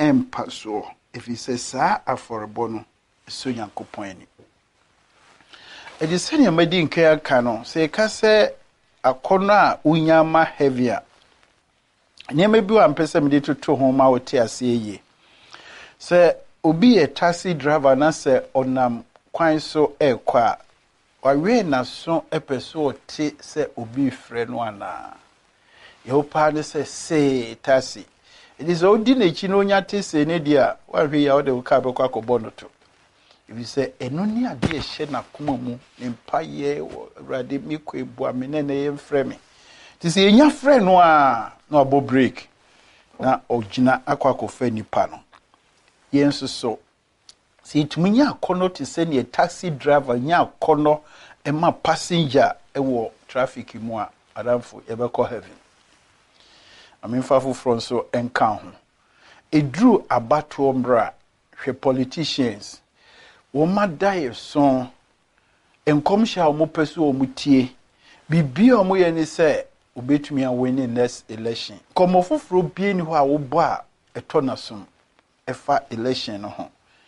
empaso if he says sa aforobo so Nyankopon ani e de se ne madi nke aka no se ka se akono a unyama heavier nyema bi wa mpese mede toto ho ma wote ase ye se obi a taxi driver na se onam kwan so ekwa wawe na so epeso te se obi frɛ no ana ye pa de se taxi it is odi na chi no nya te se ne dia wahwe ya ode ka be kwa kobo no to if say eno ni ade ehye na koma mu empaye awrade mi kɔ ebu amene na ye frɛ me ti se enya frɛ no a na obo break na ogina akwa kofa nipa no yenso so si tumunya akono te se ne taxi driver nya akono ema passenger ewo traffic mu a adamfo yebekɔ heaven aminfafo from so enka ho edru abato mbra hwe politicians wo madaye so enkomhya wo peso wo mutie bibia wo ye ni se obetumi a win next election komofoforo bie ni ho a wo bo a etona som efa election no ho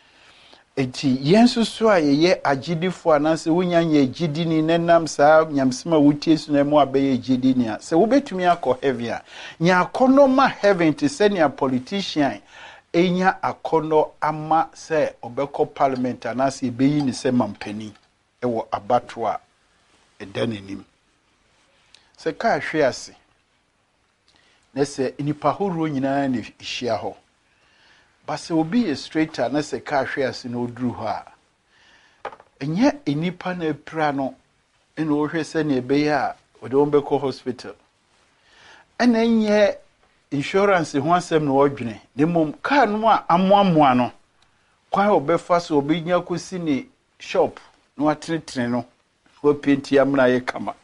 eti yensusu a ye agidifo anase wonyanya agidini nenam saa nyamsema wutie su na mu abeye agidini a se wobetumi akɔ heaven a nya akono ma heaven te se ne politician enya akono ama se obekɔ parliament anase beyi ni se mampani ewo abato a edanenim se ka hwe ase na se nipa horo nyina na hia ho base obi ye straighter na se ka hwe ase na oduru ho a enye enipa na epra no ena ohwe se na ebe ya ode ombekɔ hospital ena enye insurance ho asem na odwene demom car no a amoamoa no kwa obefa so obinya kosi ni shop no atretre no wo penti amna ye kama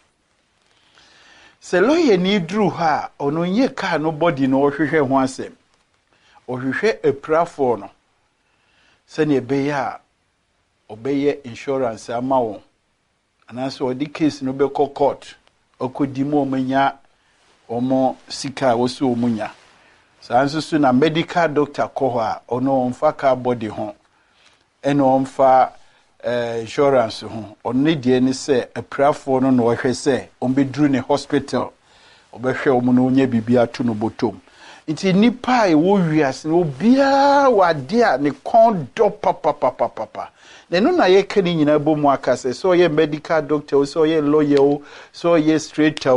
se loye ni duru ha ono nye car no body no ohwehwe ho asem ohwehwe eprafo no se ne beya obeye insurance ama wo anaso odi case no be court okodimo omanya omo sika woso omunya sanso na medical doctor ko ha ono onfa ka body ho eno onfa insurance ho onne die ni se eprafo no no ohwe se ombedru ne hospital obehwe omu no nya bibia to no botom nti nipa e wo wiase no bia wade a ne kondo papa nenu na ye kani nyina bomu akase so ye medical doctor so ye lawyer so ye straighter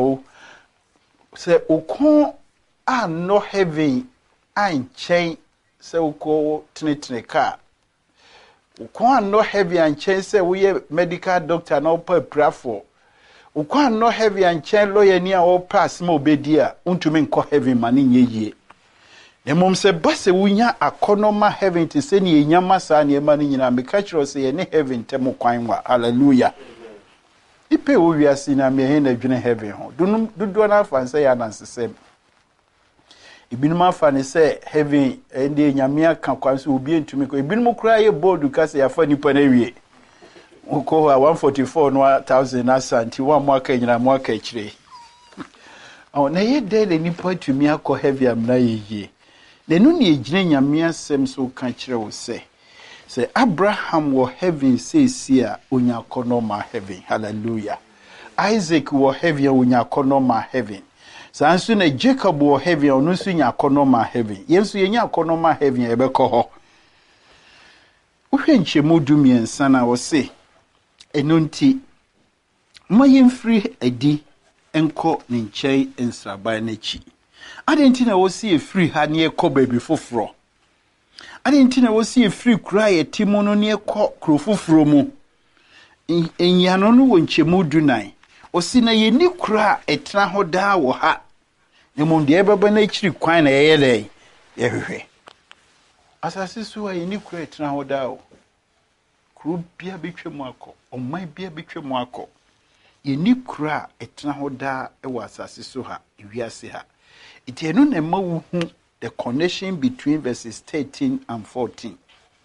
se ukon a no heaven anchen se uko tinitine ka ukon a no heaven anchen se wo ye medical doctor na opa prafo ukon a no heaven anchen lawyer ni a opa asma obedi a untumi nko heaven mani nyeye nemom se base wunya akonoma heaven te se ni enyama sa ne ma ni nyina me ka kiro se ye ne heaven temo kwan wa hallelujah ipe wo wiase na me he na dwene heaven ho dudu na afanse ya nansesem ibinum afane se heaven ende nyame aka kwan so obi entumi ko ibinum kura ye board ka se ya fa nipa na wie uko 144 no 1000 asanti wa mwaka nyina mwaka kire na ye de nipa tumi akɔ heaven amna ye nenu ne ejine nyame asem so ka kire wo se Abraham wo heaven say a onya konoma heaven hallelujah Isaac wo heaven onya konoma heaven sanso na Jacob wo heaven onu so nya konoma heaven yenso yenya konoma heaven ebekɔ ho uhwe nchemu dumiensa na wo se enunti mayemfiri adi enko ne nkyɛn nsraban n'achi adenti na wo se free ha ne ekɔ baby foforo adenti na wo se free kura ye timo no ne ekɔ kro foforo mu enyano no wo nkyemu dunan o si na ye ni kura etna ho daa wo ha ne mo de ebeba na akiri kwan na ye le ye hwehwe asase so ye ni kura etna ho daa wo kro bia betwemu akɔ oman bia betwemu akɔ ye ni kura etna ho daa e wo asase so ha wiase ha itienu na ma wu hu the connection between verses 13 and 14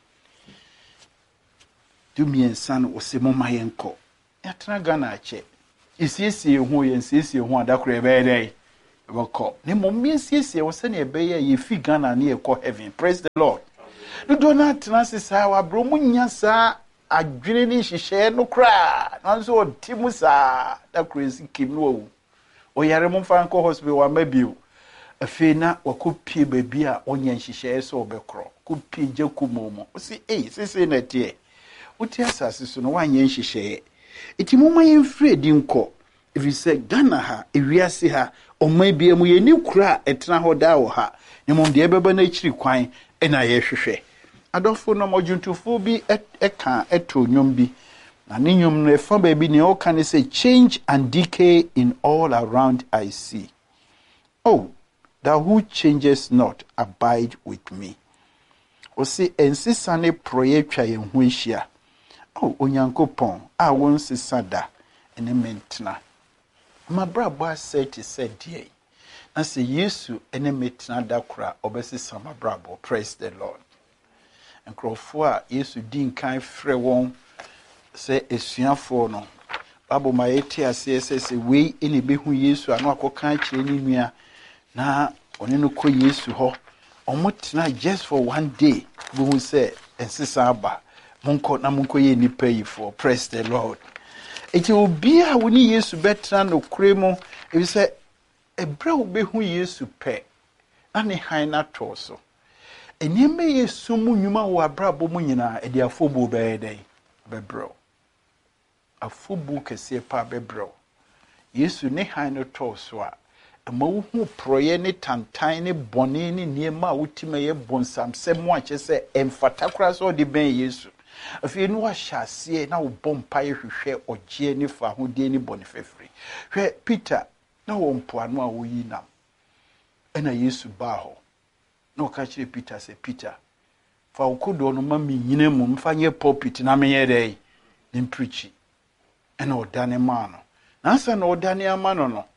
dumiensa no osemo mayenko yatra gana ache isiesie hu ye nsiesie hu adakoro ebe Wako. Ne momiesie wo se ne be ye fi Ghana ne ekọ heaven. Praise the Lord. No do not transisa wa bro munya sa adwene ni hihye no kra. Nanso otimu sa da crazy kim no. O yare mo fa nko hospital wa mabio. Afi na wakopie baby a onya hihye so obekro. Kopie jakumomo. O si sese na tie. Uti asase so no wanya hihye. Iti mo man free di nko. If you say Ghana ha, ewiase ha, o maybe mu ye ni kura etna ho da wo ha. Ne mom de ebeba na chiri kwan e na ye hwehwe. Adofo no modwuntufo bi eka eto nwom bi. Na ne nwom no efa ba bi ne o kan say change and decay in all around I see. Oh, thou who changes not abide with me. O say ensisa ne proyetwa ye ho ehia. Oh, Onyankopon a won sisa da ene mentna. My brother said to say, dear, I say, Yesu, ene metna da kura, obesi sama brabo, praise the Lord. And crofua, Yesu din kind free one, say, esuafo no. Babo ma eti say, we any be who Yesu, ano ako kanchi any mia, na, oneno ko Yesu ho, omotina just for one day, we will say, and sisaba, munko na munko ye ni pay for, praise the Lord. It will be a winnie Yesu better no cremo. If you say a bro be who Yesu pay, and a high not torso. And you may assume you are brabo munina a dear football day, bebro. A football can say pa bebro. Yesu ne high no torso. A mo who proyene tantine bonini near ma ultimate bonsam, same watch as a emphatakras or the ben Yesu. If you know what shall see now bompire who share or jenny for who deni bonifefree. Where Peter, no one poano we nam. And I used to bow. No catch Peter say Peter. For could on mammy yinum find your pulpit in a mere day in preachy. And or Danny Mano. Nansa no Danny Mano no.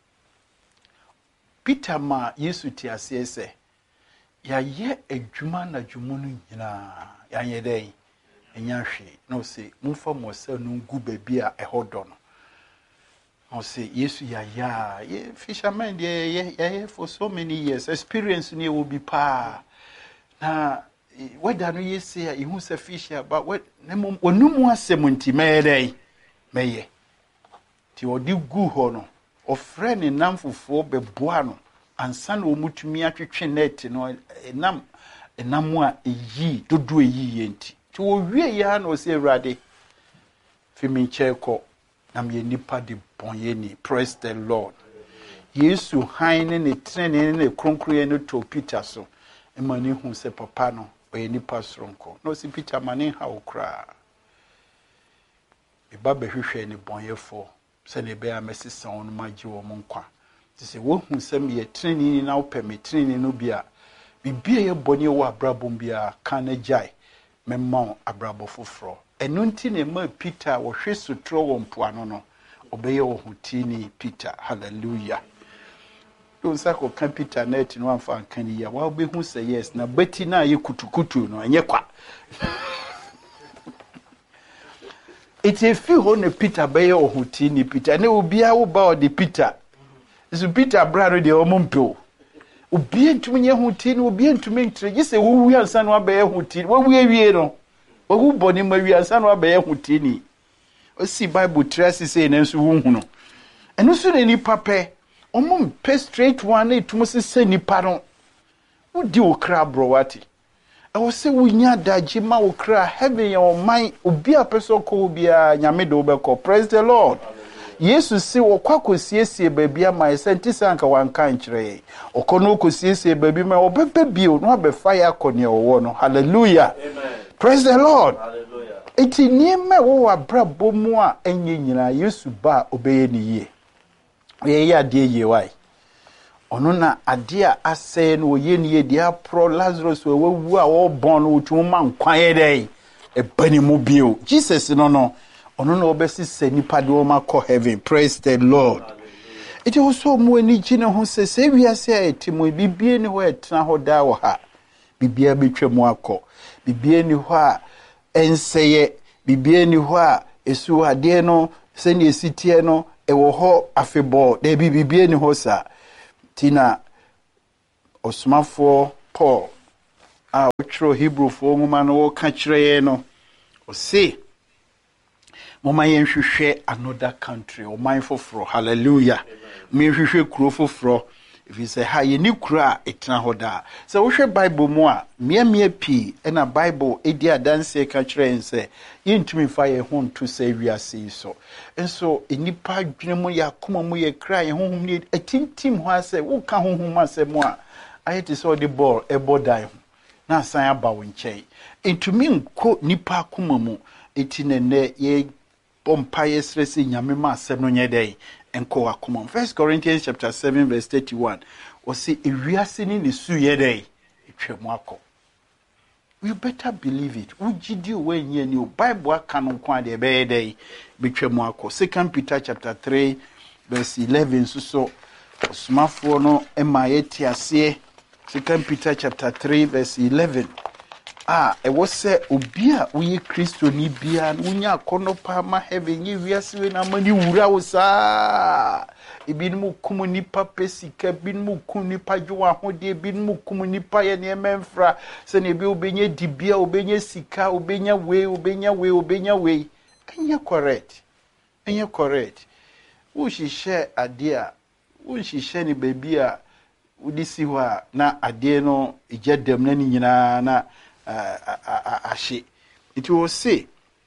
Peter ma used to tear say, ya ye a juman a jumunu ya ye day. Enyashi no say mumfa mo se no gu baby a ehodo no no say Yesu ya fisherman there for so many years experience ni will be pa na whether no ye say he who say fisher but what onumu asem nti meye ti odi gu ho no ofre ne namfofo beboa no ansa na omutumi atwetwe net no enam a eyi dodo eyi yenti to wie ya no se Awurade fimi cheko na me nipa de bonyeni praise the Lord. Yesu haine ne trene ne kronkroye no to Peter so emani hu se papa no oye nipa sronko no si Peter mane ha okra e ba behwehwe ne bonyefo se ne be amesisa on magi wo nkwa se wo hu se me trene na wo me trene no bia bibia ye bonye wo abrabom bia kan jai memma abrabo foforo enu nti ne ma Peter wo hwe sutro wo mpoano no obeye wo hutini Peter hallelujah don sako kan Peter net no amfa kan ya wa be hu say yes na beti na ye kutukutu no enye kwa it if you ho ne Peter beye wo hutini Peter ne obia wo ba o de Peter so Peter brado de o mompo obi ntumi nye hutini obi ntumi ntre gise wo wi ansa no abaye hutini wo wi awie no wo boni ma wi ansa no abaye hutini o si Bible trace say na nso wo hu no eno so ne nipa pe omo pe straight one etumo se nipa no wo di wo kra bro wati e wo se wo nya daji ma wo kra heaven your mind obi apeso ko obi a nyame do be ko praise the Lord. Yesu si wakosiesie baby ama sentisa anka wanka nkyere okono kosiesie baby ma obebe bio no abefa ya akone owo no hallelujah amen praise the Lord hallelujah eti nieme wo abrabo mu a enye nyina Yesu ba obeye ni ye ye ya de ye wai ono na ade a ase no ye ni ye dia pro Lazarus we wu a wo bon no tu ma nkwan ye dai e bani mu bio Jesus no ono no obesi se nipa de o ma ko heaven praise the Lord. It also mo ani gine ho se wiase a etimo bibie ni ho etna ho da wo ha bibia betwam akọ bibie ni ho a enseye bibie ni ho a esu ade no se ni esitie no e wo ho afebo de bibie ni ho sa tina osmafo Paul a wotro Hebrew fo nwoma no wo ka kire no o say mama yen hwehwe another country o man foforo hallelujah me hwehwe kuro foforo if you say ha ye ni kuro a etena hoda so wo hwe Bible mu a mia pi na Bible edi adanse ka kire nse yintumi fa ye ho nto say wiase so enso enipa dwene mu ya koma mu ye kra ye honhom ni atintim ho ase wo ka honhom ase mu a ayeti so the ball ebodan na san aba wo nkyai entumi nko nipa akoma mu etinene ye bompa ye stresi nyame ma asem no nyedai enko akoma. 1 Corinthians chapter 7 verse 31 o say ewiase ni ne su yedai etwemu akọ. You better believe it. Ujidi we nye ni Bible aka no kwa de be yedai betwemu akọ. 2 Peter chapter 3 verse 11 so osmafo no ema yeti ase. 2 Peter chapter 3 verse 11 e was say obi a uye Kristo ni bia unya kono pa ma heaven ye wiase we na mani wura wo saa ebinmu kum nipa pesika binmu kum nipa dwo ahode binmu kum nipa ye ne memfra se ne bi obenye dibia obenye sika obenya we anya correct wo hihye ade a wo hihye ni baby a udisi wa na ade no ejadam na ni nyina na ashe. It will say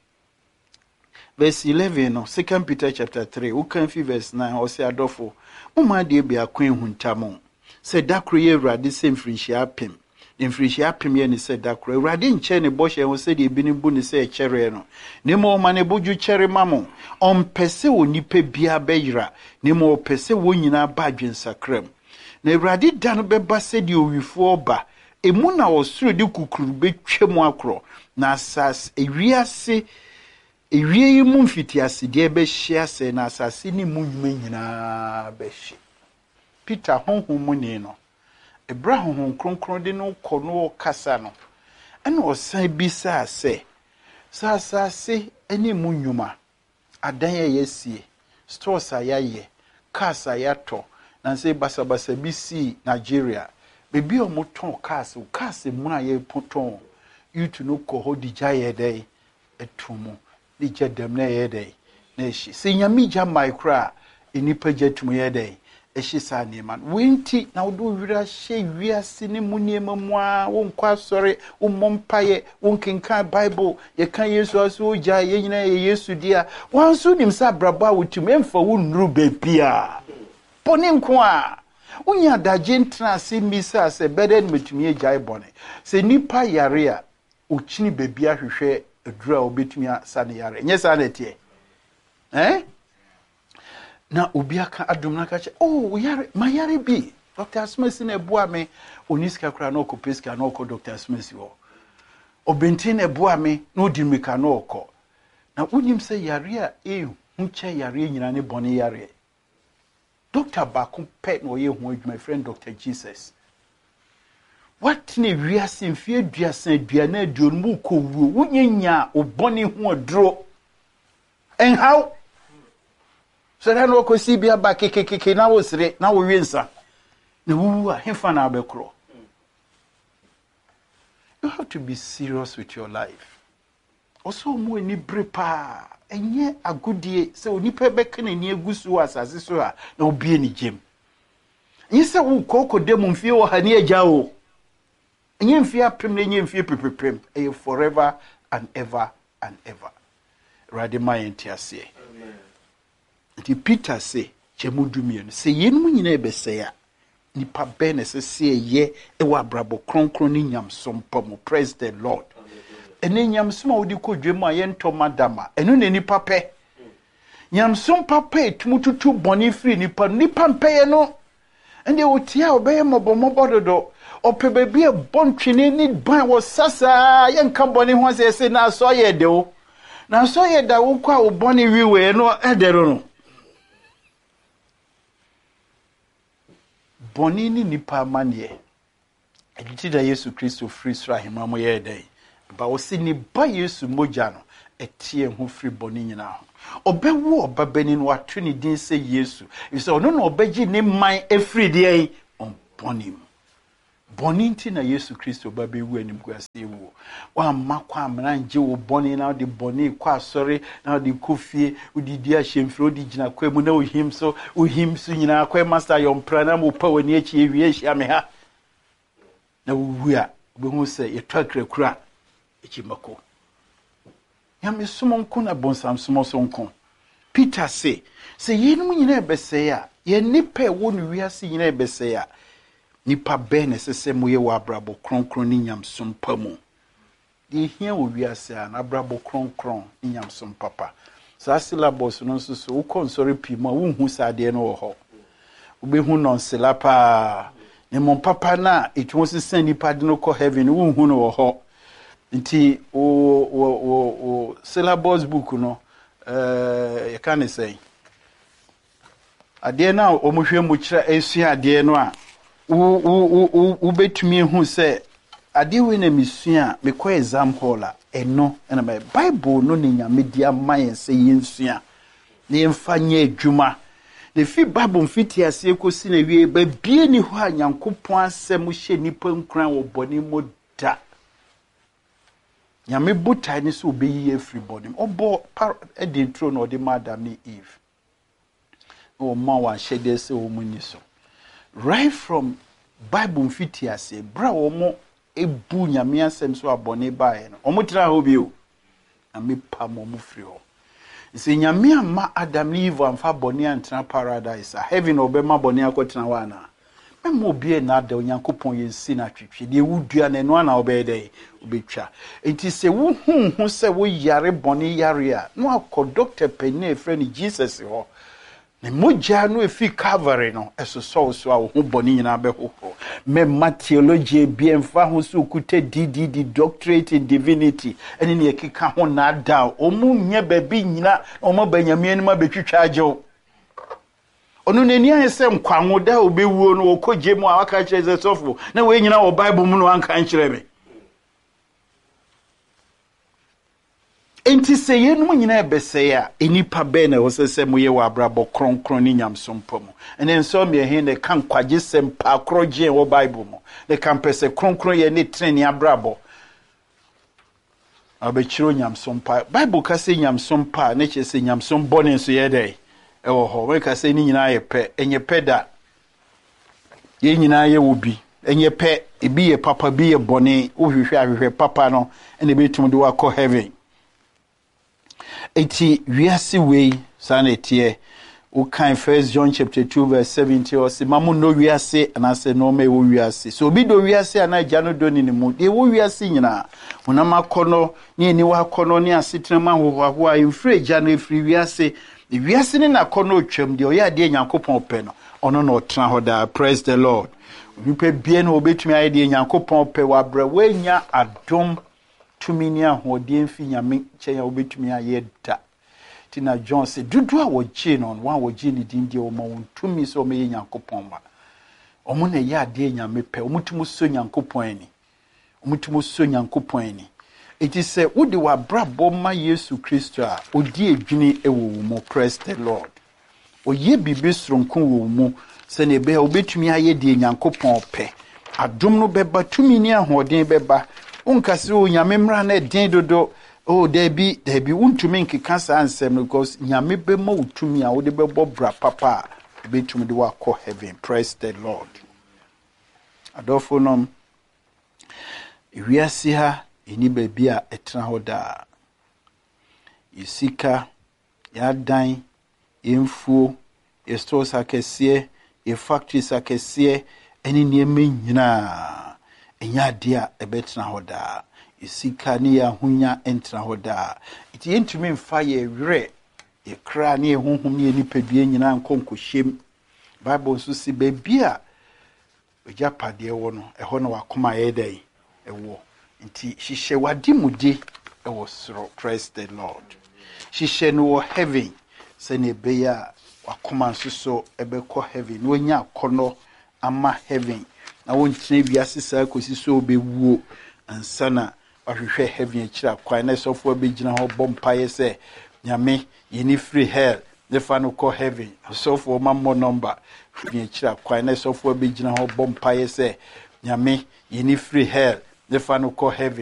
verse 11 no 2 Peter chapter 3 who can fi verse 9 or say adofo uma de bia kwen huntamo say dakro ye urade sem frinhia apem den frinhia apem ye ni say dakro urade nche ne bo hye ho say de bi ni bu ni say kere no ne mo ma ne boju kere mamo on pese onipa bia beyira ne mo pese wo nyina ba adwensakram na urade dan beba se de owifo oba emu na osuro de kukuru betwem akro na asas ewiase ewie mu mfitiase de be hia se na asase ni mu nwuma nyina be hye. Peter honhom mu ni no ebra honhom kronkron de no kɔ no kasa no ɛna osan bisa se asase eni mu nwuma adan yesie stores ayaye cars ayato na se basabasa bisi Nigeria bebi o moton cars mu aye poton yutu no ko hodija ye dai etumu di jedem na ye dai na eshi se nyami ja micra enipa jetumu ye dai eshi sa ne man wenti na wodo wira hye wiase ne mu niema mu a wo nkwa sori wo mompaye wo nkenka Bible ye kan Yesu aso ja ye nyina ye Yesu dia wanso nim sa braba wotum emfa wo nuru bebia poni nko a unya daje ntra se misa se beden metumi ejai bone se nipa yare a ochini bebia hwehwe adura obetumi asane yare nye sa na tie na obi aka adom na ka che yare ma yare bi Dr. Smith na bua me oniska kra na okopeska na okọ Dr. Smith wo obentin na bua me na odimika na okọ na unyim se yare a hunche yare nyina ne bone yare. Dr. Bakum pet no ye hu my friend Dr. Jesus. What ne wiase mfie duasan duana aduon mu ko wuo wunyanya obone hu odro. And how? So that no ko si bia ba kekekeke na wo sire na wo wiensa. Na wuwu a hefa na abekro. You have to be serious with your life. Also mo ni brepa enye agudie se onipa beka na ni agusu asase so a na obie ni gem enye se wo kokodem mfie wo ha ni agya wo enye mfie apem na enye mfie pepepem e forever and ever rade mayenti ase amen. Ti Peter say chemudumie no se yenum nyina ebese ya nipa ben se se ye e wa brabo kronkron ni nyamsom pom. Praise the Lord. Ene nyamsom a wodi kodwem a ye ntoma dama eno ne nipa pe nyamsom papa etumututu boni free nipa mpe no ende wotia obeye mobomobo dodo ope bebi e bontwene ni ban wo sasa ye nka boni ho se na so ye de wo na so ye da wo kwa wo boni wiwe no edero no boni ni nipa manie ejiti da Yesu Kristo free sra himamo ye dai ba wo se ni ba Yesu mogya no etie ho free boni nyina ho obewu obabani no atwe ne din se Yesu ise ono no obegi ne man efri de on bonim boni nti na Yesu Kristo babewu anim kwase ewu wa makwa amra nje wo boni na de boni kwa asori na de kofie udidi ahemfro de gina kwa mu na ohim so nyina kwa master yon prana mo pa wani achi ewie hia me ha na wuwu a obehu se yetwakra kura echimako yame sumonko na bonsam sumosonko Peter say yenum nyina ebese ya ye nipa wo no wiase nyina ebese ya nipa be na sese moye wa abrabo kronkron ni nyamsom pamu de hia wo wiase a na abrabo kronkron ni nyamsom papa sa syllabus no so wo konsori pima wo hu sade no wo ho wo be hu non selapa ne mon papa na etwo sesen nipa de no ko heaven wo hu no wo ho nti o syllabus book no you can say ade na o mohwe mu kira esua ade no a wo betumi hu se ade we na misua me ko exam hall a eno na my bible no ne nya media man se yensua ne mfanye adwuma ne fi bible mfiti ase ekosi na wie ba bie ni ho anyankopon asem hye nipa nkran wo boni moda nyame butai ni so obeyi everybody obo edintro no de madam ni Eve o ma wa shede se o muni so right from bible mfiti ase bra wo mo ebu nyame asem so abone bae no omo tira ho bio na me pa mo mu fri ho se nyame ama Adam ni Eve amfa bone antra paradise a heaven obema bone akotena wana mo bie na da onyankopon yensi na twetwe de wudua na no na obede obetwa enti se wo hu se wo yare bone yare a no akọ doctor penny friend Jesus ho ne moja no efi Calvary no eso so a wo hu bone nyina be ho me theology bie mfa ho so kute DDD doctorate in divinity ene ne ekeka ho na da o mu nye baby nyina o mo banyame no ma betwitwa agye onu neni ayese nkwanwo da obewuo no okoje mu a waka kire zesofo na we nyina wo bible mu no anka nkire me enti se yenum nyina ebese ya enipa be na wo sese moye wa abrabo kronkron ni nyamsompo mu ene nso me he ne kan kwaje sempa akroje wo bible mu ne kan pese kronkron ye ne treni abrabo abechiro nyamsompa bible ka se nyamsompa ne chese nyamsom bone nso ye dai ewo ho we ka se ni nyina ye pe enye peda ye nyina ye wobi enye pe ebi ye papa bi ye bone wo hwehwe ahwehwe papa no ene betum de wa heaven eti wiase we sanetie o kan First John chapter 2 verse 70 o se mamu no wiase na se no me wo wiase so bi do wiase ana gya no do ni mu de wo wiase nyina wona makono ni eni wa kono ni asetrema hoho a infre gya no efri wiase wiase ni na kono twam de o ya de nyankopon pe no ono no tena ho da. Praise the Lord. Nipa bie no obetumi aye de nyankopon pe wa bra wanya adom tumini ahode mfi nyame kyen ya obetumi aye da tina John se dudu a wogie no wa wogie ni dindi o ma wontumi so me nyankopon ba omo na ya de nyame pe omutumu so nyankopon ani omutumu so nyankopon ani iti se wodi wa brabo ma Yesu Kristo a odi edwini ewo mu. Praise the Lord. Oye bibi sronko wo mu se ne be obetumi aye de nyankopon pe adom no beba tumini ahoden beba unkase o nyame mra na den dodo o debi untumi nkeka sa ansem because nyame be ma utumi a wo de bebo bra papa betumi de wa ko heaven. Praise the Lord. Adofo nom wiase ha eni baby a etena ho da isika ya dan yemfuo yestores akese ye factories akese eni nieme nyina enya dia ebetena ho da isika ni ya hunya entena ho da iti yentumi mfa ye were ye kra ni ehunhum ni enipadue nyina nkonkohyem bible so si baby a ojapade wo no eho no wakoma ye dai ewo nti hihye wadimude ewo soro. Praise the Lord. Hihye no wo heaven se ne beya wakoma nsoso ebekọ heaven no nya akono ama heaven na wonkyene wiase saa kosi so obewuo ansana wahwehwɛ heaven akyira kwan na sɔfo abɛgyina hɔ bɔ mpaeɛ sɛ nyame yini free hell ne fa no kɔ heaven sɔfo ma mmɔ number heaven akyira kwan na sɔfo abɛgyina hɔ bɔ mpaeɛ sɛ nyame yini free hell ne fa no kɔ heaven